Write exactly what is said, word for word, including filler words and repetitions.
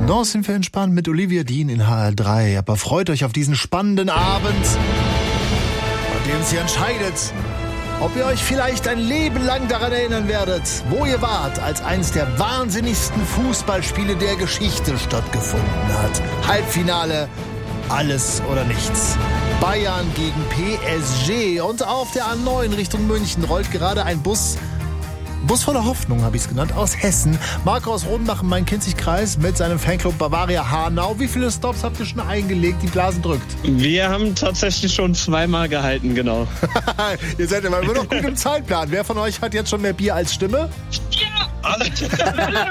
Noch sind wir entspannt mit Olivia Dean in H L drei. Aber freut euch auf diesen spannenden Abend, an dem sie entscheidet, ob ihr euch vielleicht ein Leben lang daran erinnern werdet, wo ihr wart, als eines der wahnsinnigsten Fußballspiele der Geschichte stattgefunden hat. Halbfinale, alles oder nichts. Bayern gegen P S G. Und auf der A neun Richtung München rollt gerade ein Bus, Bus voller Hoffnung habe ich es genannt, aus Hessen. Marco aus Rodenbach im Main-Kinzig-Kreis mit seinem Fanclub Bavaria Hanau. Wie viele Stops habt ihr schon eingelegt? Die Blasen drückt. Wir haben tatsächlich schon zweimal gehalten, genau. Ihr seid immer noch gut im Zeitplan. Wer von euch hat jetzt schon mehr Bier als Stimme? Ja!